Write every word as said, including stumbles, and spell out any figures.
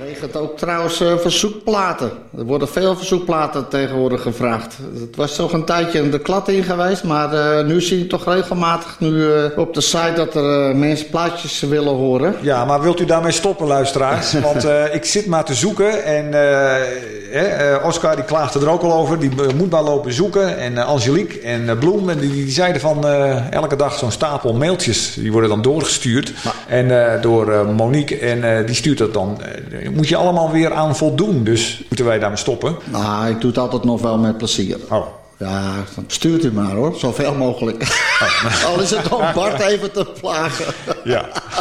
kreeg het ook trouwens uh, verzoekplaten. Er worden veel verzoekplaten tegenwoordig gevraagd. Het was toch een tijdje in de klad in geweest, maar uh, nu zie je toch regelmatig nu uh, op de site dat er uh, mensen plaatjes willen horen. Ja, maar wilt u daarmee stoppen, luisteraars? Want uh, ik zit maar te zoeken en uh, uh, Oscar die klaagde er ook al over. Die uh, moet maar lopen zoeken. En uh, Angelique en uh, Bloem, en die, die zeiden van uh, elke dag zo'n stapel mailtjes. Die worden dan doorgestuurd. Maar. En uh, door uh, Monique en uh, die stuurt dat dan. Uh, moet je allemaal weer aan voldoen. Dus moeten wij daarmee stoppen? Nou, ik doe het altijd nog wel met plezier. Oh. Ja, stuurt u maar hoor. Zoveel mogelijk. Oh. Al is het om Bart even te plagen. Ja.